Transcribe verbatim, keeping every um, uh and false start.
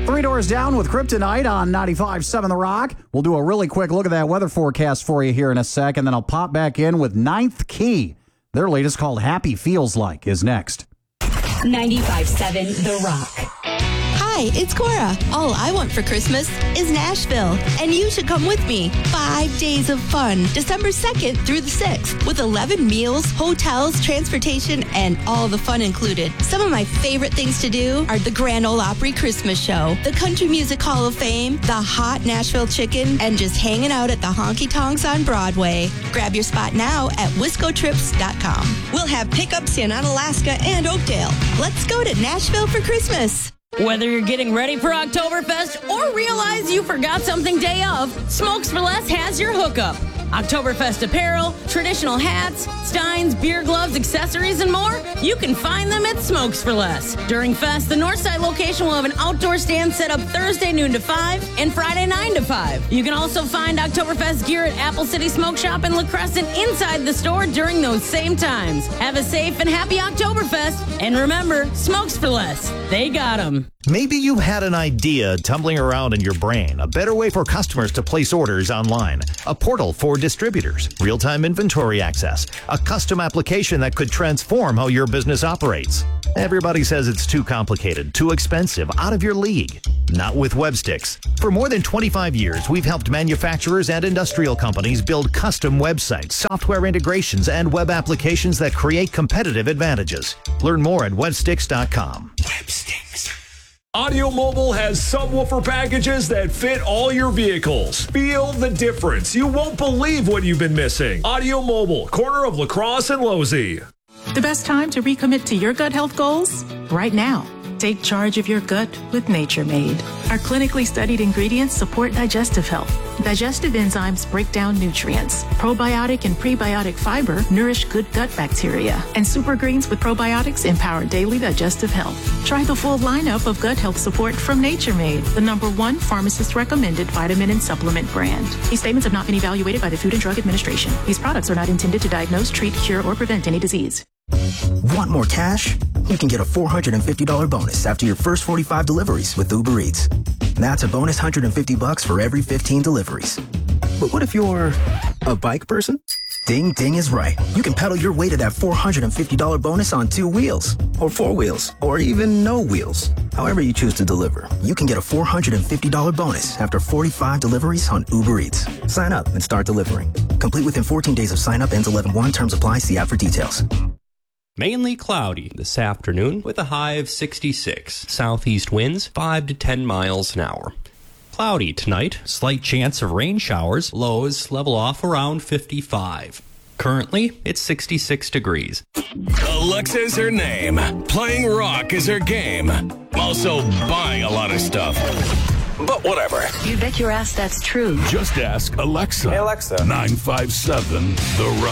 Three Doors Down with Kryptonite on ninety-five point seven The Rock. We'll do a really quick look at that weather forecast for you here in a second, then I'll pop back in with Ninth Key. Their latest, called Happy Feels Like, is next. ninety-five point seven The Rock. Hi, it's Cora. All I want for Christmas is Nashville, and you should come with me. Five days of fun, December second through the sixth, with eleven meals, hotels, transportation, and all the fun included. Some of my favorite things to do are the Grand Ole Opry Christmas Show, the Country Music Hall of Fame, the hot Nashville Chicken, and just hanging out at the Honky Tonks on Broadway. Grab your spot now at wisco trips dot com. We'll have pickups in Onalaska and Oakdale. Let's go to Nashville for Christmas. Whether you're getting ready for Oktoberfest or realize you forgot something day of, Smokes for Less has your hookup. Oktoberfest apparel, traditional hats, steins, beer gloves, accessories, and more, you can find them at Smokes for Less. During Fest, the Northside location will have an outdoor stand set up Thursday noon to five and Friday nine to five. You can also find Oktoberfest gear at Apple City Smoke Shop in La Crescent inside the store during those same times. Have a safe and happy Oktoberfest, and remember, Smokes for Less. They got 'em. Maybe you had an idea tumbling around in your brain, a better way for customers to place orders online, a portal for distributors, real-time inventory access, a custom application that could transform how your business operates. Everybody says it's too complicated, too expensive, out of your league. Not with Websticks. For more than twenty-five years, we've helped manufacturers and industrial companies build custom websites, software integrations, and web applications that create competitive advantages. Learn more at websticks dot com. Websticks. Audio Mobile has subwoofer packages that fit all your vehicles. Feel the difference. You won't believe what you've been missing. Audio Mobile, corner of La Crosse and Losey. The best time to recommit to your gut health goals? Right now. Take charge of your gut with Nature Made. Our clinically studied ingredients support digestive health. Digestive enzymes break down nutrients. Probiotic and prebiotic fiber nourish good gut bacteria. And super greens with probiotics empower daily digestive health. Try the full lineup of gut health support from Nature Made, the number one pharmacist-recommended vitamin and supplement brand. These statements have not been evaluated by the Food and Drug Administration. These products are not intended to diagnose, treat, cure, or prevent any disease. Want more cash? You can get a four hundred fifty dollars bonus after your first forty-five deliveries with Uber Eats. That's a bonus one hundred fifty bucks for every fifteen deliveries. But what if you're a bike person? Ding Ding is right. You can pedal your way to that four hundred fifty dollars bonus on two wheels, or four wheels, or even no wheels. However you choose to deliver, you can get a four hundred fifty dollars bonus after forty-five deliveries on Uber Eats. Sign up and start delivering. Complete within fourteen days of sign up. Ends eleven one. Terms apply. See app for details. Mainly cloudy this afternoon with a high of sixty-six. Southeast winds five to ten miles an hour. Cloudy tonight, slight chance of rain showers. Lows level off around fifty-five. Currently, it's sixty-six degrees. Alexa's her name. Playing rock is her game. Also buying a lot of stuff. But whatever. You bet your ass that's true. Just ask Alexa. Hey, Alexa. nine five seven The Rock.